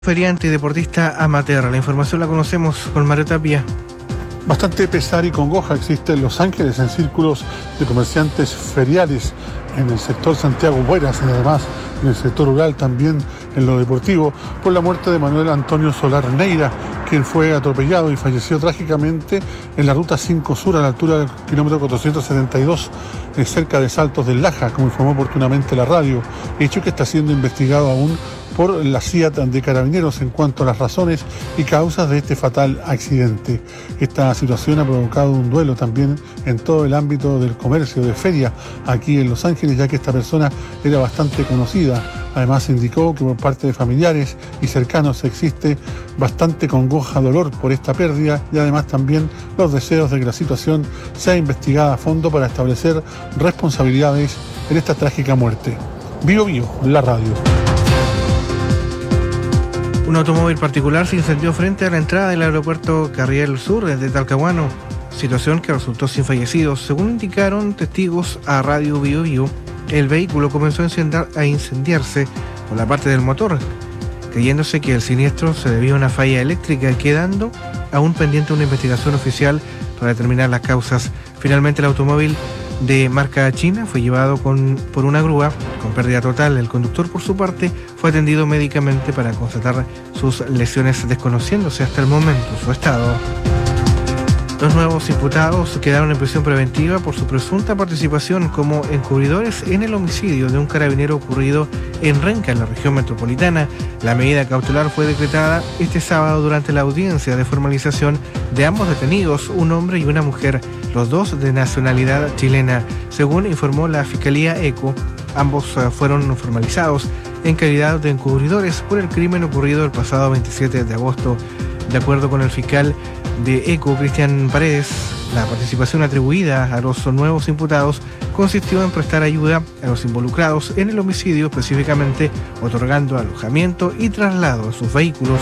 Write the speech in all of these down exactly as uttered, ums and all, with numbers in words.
Feriante y deportista amateur. La información la conocemos con Mario Tapia. Bastante pesar y congoja existe en Los Ángeles en círculos de comerciantes feriales en el sector Santiago Bueras y además en el sector rural, también en lo deportivo, por la muerte de Manuel Antonio Solar Neira, quien fue atropellado y falleció trágicamente en la ruta cinco Sur a la altura del kilómetro cuatrocientos setenta y dos, eh, cerca de Saltos del Laja, como informó oportunamente la radio, hecho que está siendo investigado aún por la C I A T de Carabineros en cuanto a las razones y causas de este fatal accidente. Esta situación ha provocado un duelo también en todo el ámbito del comercio de feria aquí en Los Ángeles, ya que esta persona era bastante conocida. Además indicó que por parte de familiares y cercanos existe bastante congoja, dolor por esta pérdida y además también los deseos de que la situación sea investigada a fondo para establecer responsabilidades en esta trágica muerte. Bio Bio, la radio. Un automóvil particular se incendió frente a la entrada del aeropuerto Carriel Sur de Talcahuano, situación que resultó sin fallecidos. Según indicaron testigos a Radio Bio Bio, el vehículo comenzó a, incendiar, a incendiarse por la parte del motor, creyéndose que el siniestro se debía a una falla eléctrica, quedando aún pendiente una investigación oficial para determinar las causas. Finalmente el automóvil de marca china fue llevado con, por una grúa con pérdida total. El conductor, por su parte, fue atendido médicamente para constatar sus lesiones, desconociéndose hasta el momento su estado. Dos nuevos imputados quedaron en prisión preventiva por su presunta participación como encubridores en el homicidio de un carabinero ocurrido en Renca, en la región metropolitana. La medida cautelar fue decretada este sábado durante la audiencia de formalización de ambos detenidos, un hombre y una mujer, los dos de nacionalidad chilena. Según informó la Fiscalía ECO, ambos fueron formalizados en calidad de encubridores por el crimen ocurrido el pasado veintisiete de agosto. De acuerdo con el fiscal de ECO, Cristian Paredes, la participación atribuida a los nuevos imputados consistió en prestar ayuda a los involucrados en el homicidio, específicamente otorgando alojamiento y traslado a sus vehículos.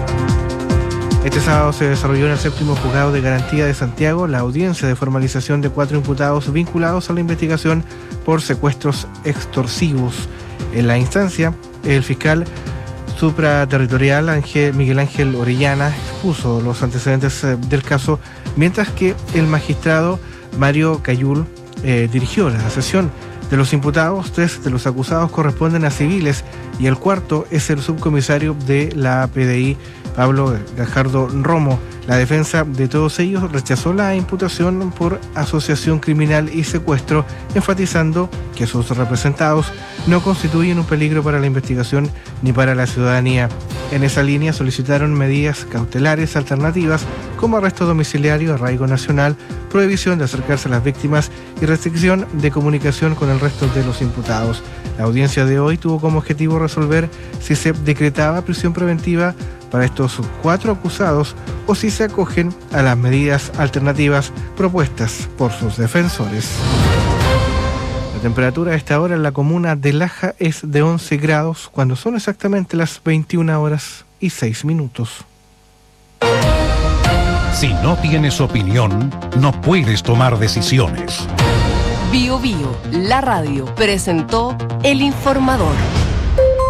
Este sábado se desarrolló en el séptimo juzgado de garantía de Santiago la audiencia de formalización de cuatro imputados vinculados a la investigación por secuestros extorsivos. En la instancia, el fiscal supraterritorial Ángel, Miguel Ángel Orellana expuso los antecedentes eh, del caso, mientras que el magistrado Mario Cayul eh, dirigió la sesión. De los imputados, tres de los acusados corresponden a civiles y el cuarto es el subcomisario de la P D I, Pablo Gajardo Romo. La defensa de todos ellos rechazó la imputación por asociación criminal y secuestro, enfatizando que sus representados no constituyen un peligro para la investigación ni para la ciudadanía. En esa línea solicitaron medidas cautelares alternativas como arresto domiciliario, arraigo nacional, prohibición de acercarse a las víctimas y restricción de comunicación con el resto de los imputados. La audiencia de hoy tuvo como objetivo resolver si se decretaba prisión preventiva para estos cuatro acusados o si se acogen a las medidas alternativas propuestas por sus defensores. La temperatura a esta hora en la comuna de Laja es de once grados, cuando son exactamente las veintiuna horas y seis minutos. Si no tienes opinión, no puedes tomar decisiones. Bio Bio, la radio, presentó El Informador.